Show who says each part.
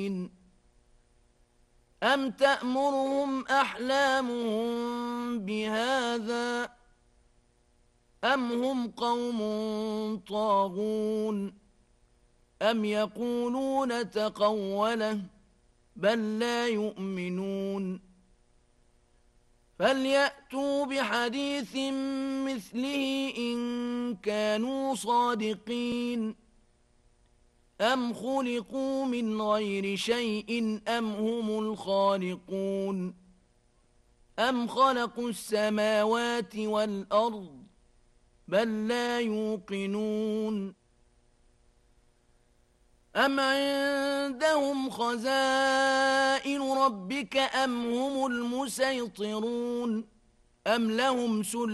Speaker 1: أَمْ تَأْمُرُهُمْ أَحْلَامُهُم بِهَذَا أَمْ هُمْ قَوْمٌ طَاغُونَ أَمْ يَقُولُونَ تَقَوَّلَهُ بَل لَّا يُؤْمِنُونَ فَلْيَأْتُوا بِحَدِيثٍ مِّثْلِهِ إِن كَانُوا صَادِقِينَ أَمْ خُلِقُوا مِنْ غَيْرِ شَيْءٍ أَمْ هُمُ الْخَالِقُونَ أَمْ خَلَقُوا السَّمَاوَاتِ وَالْأَرْضَ بَل لَّا يُوقِنُونَ أَمْ عِندَهُمْ خَزَائِنُ رَبِّكَ أَمْ هُمُ الْمُصَيْطِرُونَ أَمْ لَهُمْ